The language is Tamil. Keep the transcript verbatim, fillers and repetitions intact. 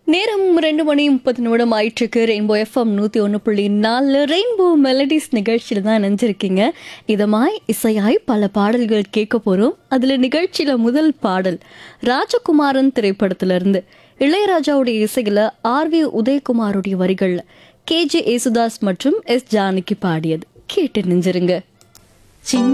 நேரம் ரெண்டு மணி முப்பது நிமிடம் ஆயிட்டுருக்கு. ரெயின்போ எஃப்எம் நூற்றி ஒன்று புள்ளி நாலு ரெயின்போ மெலடிஸ் நிகழ்ச்சியில் தான் நினைஞ்சிருக்கீங்க. இதமாய் இசையாய் பல பாடல்கள் கேட்க போகிறோம். அதில் நிகழ்ச்சியில் முதல் பாடல் ராஜகுமாரன் திரைப்படத்திலிருந்து இளையராஜாவுடைய இசையில் ஆர் வி உதயகுமாருடைய வரிகளில் கே ஜே ஏசுதாஸ் மற்றும் எஸ் ஜானகி பாடியது. கேட்டு நெஞ்சிருங்க. சின்ன